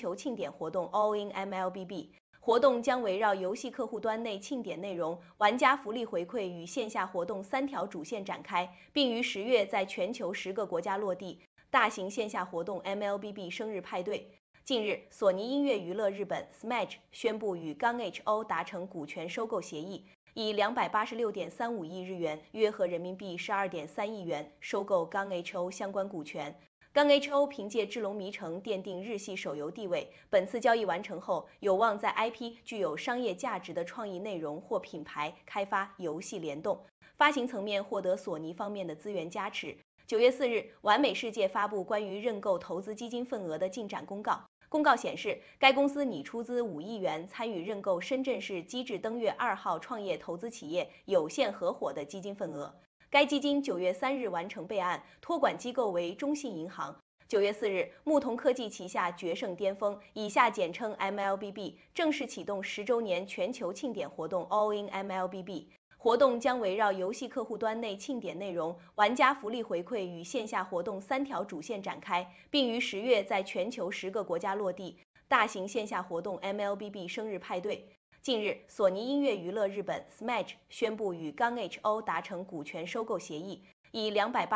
球庆典活动 All in MLBB。活动将围绕游戏客户端内庆典内容、玩家福利回馈与线下活动3条主线展开，并于10月在全球10个国家落地。大型线下活动 MLBB 生日派对。近日，索尼音乐娱乐日本 Smage 宣布与刚 HO 达成股权收购协议，以286.35亿日元（约合人民币12.3亿元）收购刚 HO 相关股权。刚 HO 凭借《智龙迷城》奠定日系手游地位，本次交易完成后，有望在 IP 具有商业价值的创意内容或品牌开发游戏联动。发行层面获得索尼方面的资源加持。9月4日，完美世界发布关于认购投资基金份额的进展公告。公告显示，该公司拟出资5亿元参与认购深圳市机智登月2号创业投资企业有限合伙的基金份额。该基金9月3日完成备案，托管机构为中信银行。9月4日，牧童科技旗下决胜巅峰（以下简称 MLBB） 正式启动10周年全球庆典活动 All in MLBB。活动将围绕游戏客户端内庆典内容、玩家福利回馈与线下活动3条主线展开，并于10月在全球10个国家落地。大型线下活动 MLBB 生日派对。近日，索尼音乐娱乐日本 Smage 宣布与刚 HO 达成股权收购协议，以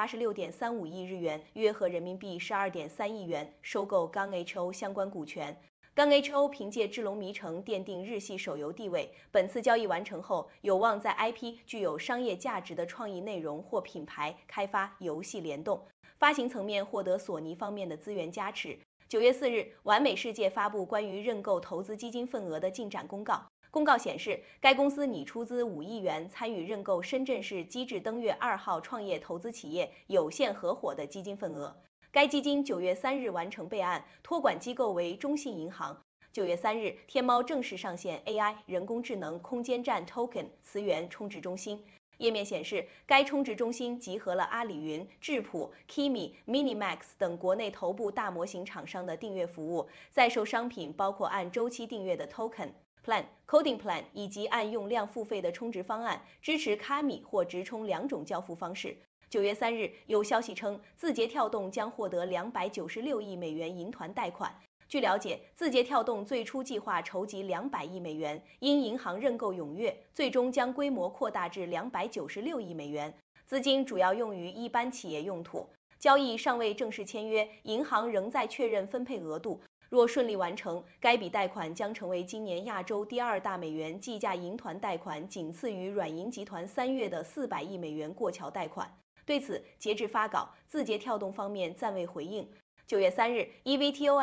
286.35亿日元（约合人民币12.3亿元）收购刚 HO 相关股权。刚 HO 凭借《智龙迷城》奠定日系手游地位，本次交易完成后，有望在 IP 具有商业价值的创意内容或品牌开发游戏联动。发行层面获得索尼方面的资源加持。9月4日，完美世界发布关于认购投资基金份额的进展公告。公告显示，该公司拟出资5亿元参与认购深圳市机智登月2号创业投资企业有限合伙的基金份额。该基金9月3日完成备案，托管机构为中信银行。9月3日，天猫正式上线 AI 人工智能空间站 Token 词源充值中心。页面显示，该充值中心集合了阿里云、智谱、Kimi、Minimax 等国内头部大模型厂商的订阅服务，在售商品包括按周期订阅的 Token、Plan、Coding Plan 以及按用量付费的充值方案，支持卡米或直充2种交付方式。9月3日，有消息称，字节跳动将获得296亿美元银团贷款。据了解，字节跳动最初计划筹集200亿美元，因银行认购踊跃，最终将规模扩大至296亿美元，资金主要用于一般企业用途。交易尚未正式签约，银行仍在确认分配额度。若顺利完成，该笔贷款将成为今年亚洲第2大美元计价银团贷款，仅次于软银集团3月的400亿美元过桥贷款。对此，截至发稿，字节跳动方面暂未回应。9月3日，EVTOL